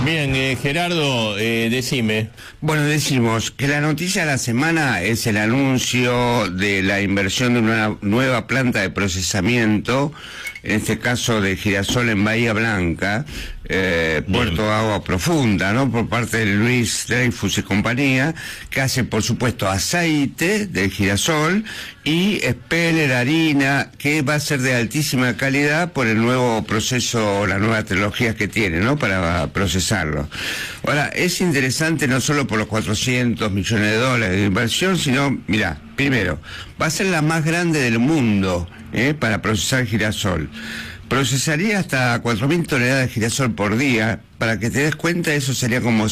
Bien, Gerardo, decime. Bueno, decimos que la noticia de la semana es el anuncio de la inversión de una nueva planta de procesamiento, en este caso de girasol en Bahía Blanca, Puerto de Agua Profunda, ¿no? Por parte de Luis Dreyfus y compañía, que hace, por supuesto, aceite de girasol y expeller, harina, que va a ser de altísima calidad por el nuevo proceso, la nueva tecnología que tiene, ¿no? Para procesarlo. Ahora, es interesante no solo por los 400 millones de dólares de inversión, sino, mira, primero, va a ser la más grande del mundo, para procesar girasol. Procesaría hasta 4.000 toneladas de girasol por día. Para que te des cuenta, eso sería como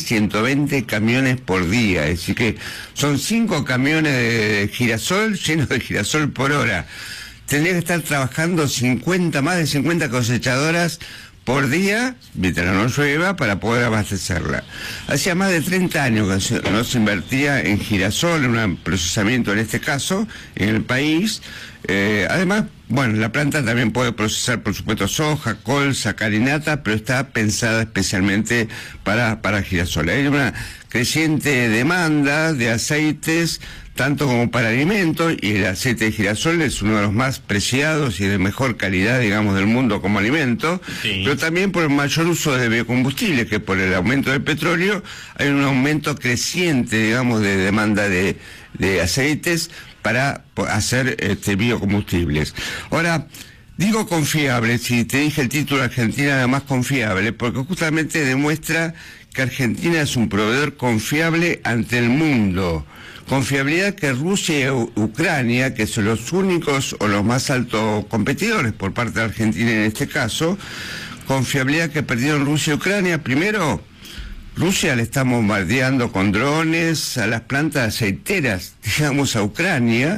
120 camiones por día. Es decir que son 5 camiones de girasol llenos de girasol por hora. Tendría que estar trabajando más de 50 cosechadoras por día, mientras no llueva, para poder abastecerla. Hacía más de 30 años que no se invertía en girasol, en un procesamiento en este caso, en el país. Además, bueno, la planta también puede procesar, por supuesto, soja, colza, carinata, pero está pensada especialmente para girasol. Hay una creciente demanda de aceites, tanto como para alimentos, y el aceite de girasol es uno de los más preciados y de mejor calidad, digamos, del mundo como alimento, sí. Pero también por el mayor uso de biocombustibles, que por el aumento del petróleo hay un aumento creciente, digamos, de demanda de aceites para hacer biocombustibles. Ahora, digo confiable, si te dije el título Argentina era más confiable, porque justamente demuestra que Argentina es un proveedor confiable ante el mundo. Confiabilidad que Rusia y Ucrania, que son los únicos o los más altos competidores por parte de Argentina en este caso, confiabilidad que perdieron Rusia y Ucrania. Primero, Rusia le está bombardeando con drones a las plantas aceiteras, digamos, a Ucrania,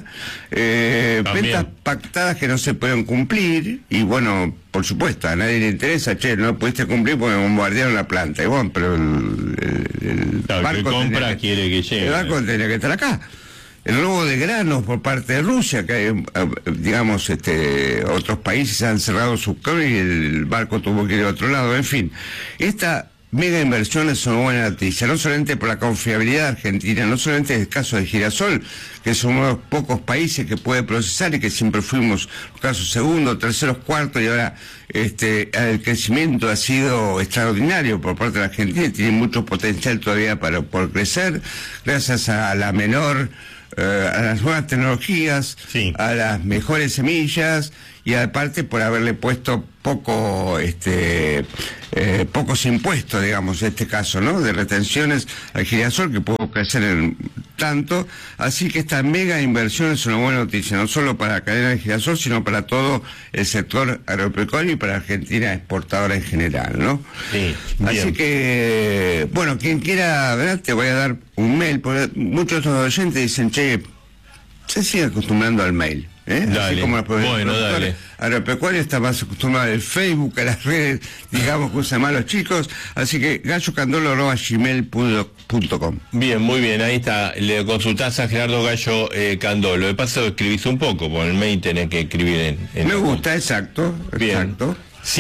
ventas pactadas que no se pueden cumplir, y bueno, por supuesto, a nadie le interesa, no pudiste cumplir porque bombardearon la planta, y bueno, pero el barco que compra quiere que llegue. El barco tenía que estar acá. El robo de granos por parte de Rusia, que hay, digamos, otros países han cerrado sus caminos y el barco tuvo que ir a otro lado, en fin. Esta mega inversión es una buena noticia, no solamente por la confiabilidad de Argentina, no solamente en el caso de girasol, que son uno de los pocos países que puede procesar y que siempre fuimos los casos segundos, terceros, cuartos, y ahora el crecimiento ha sido extraordinario por parte de la Argentina y tiene mucho potencial todavía por crecer, gracias a la a las nuevas tecnologías, sí, a las mejores semillas, y aparte por haberle puesto pocos impuestos, digamos, en este caso, ¿no? De retenciones al girasol, que pudo crecer tanto. Así que esta mega inversión es una buena noticia, no solo para la cadena de girasol, sino para todo el sector agropecuario y para Argentina exportadora en general, ¿no? Sí, bien. Así que, bueno, quien quiera, ¿verdad? Te voy a dar un mail, porque muchos de los oyentes dicen, che, se sigue acostumbrando al mail. Dale. Así como los productores agropecuarios están más acostumbrados al Facebook, a las redes, digamos, que usan más los chicos. Así que gallocandolo@gmail.com. Bien, muy bien, ahí está. Le consultás a Gerardo Gallo Candolo. De paso escribís un poco, por el mail tenés que escribir en Me gusta, exacto. Bien. Exacto.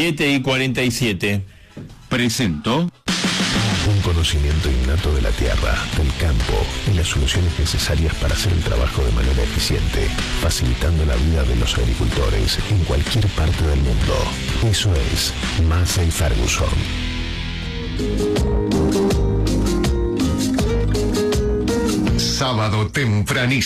7:47. Presento un conocimiento innato de la tierra, del campo y las soluciones necesarias para hacer el trabajo de manera eficiente, facilitando la vida de los agricultores en cualquier parte del mundo. Eso es Massey Ferguson. Sábado tempranísimo.